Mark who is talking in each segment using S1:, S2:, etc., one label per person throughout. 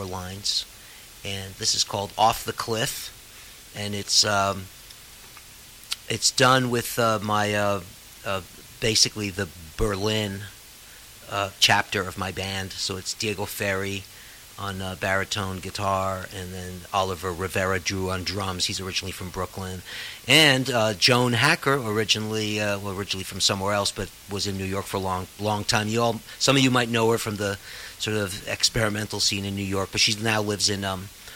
S1: Lines, and this is called "Off the Cliff," and it's done with my basically the Berlin chapter of my band. So it's Diego Ferri on baritone guitar, and then Oliver Rivera Drew on drums. He's originally from Brooklyn, and Joan Hacker, originally from somewhere else, but was in New York for a long time. Some of you might know her from the sort of experimental scene in New York, but she now lives in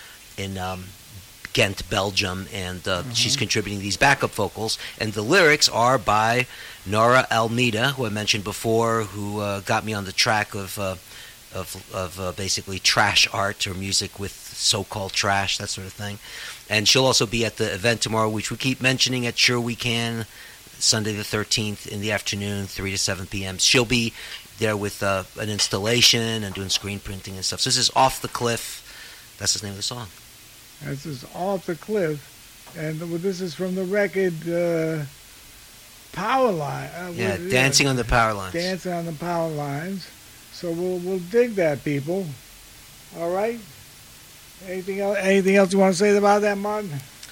S1: Ghent, Belgium, and she's contributing these backup vocals. And the lyrics are by Nora Almeida, who I mentioned before, who got me on the track of basically trash art or music with so-called trash, that sort of thing. And she'll also be at the event tomorrow, which we keep mentioning at Sure We Can, Sunday the 13th in the afternoon, 3 to 7 p.m. She'll be there with an installation and doing screen printing and stuff. So this is Off the Cliff. That's the name of the song.
S2: This is Off the Cliff, and this is from the record Power Line.
S1: Dancing on the Power Lines.
S2: Dancing on the Power Lines. So we'll dig that, people. All right. Anything else you want to say about that, Martin?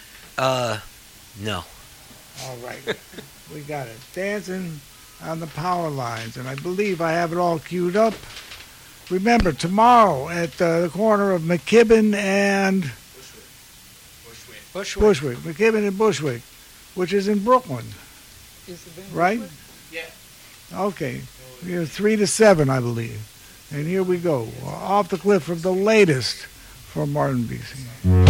S1: No.
S2: All right. We got it. Dancing on the Power Lines, and I believe I have it all queued up. Remember, tomorrow at the corner of McKibben and Bushwick. McKibben and Bushwick, which is in Brooklyn. Right?
S3: Yeah.
S2: Okay. We're 3 to 7, I believe. And here we go. Off the Cliff from the latest from Martin Beese.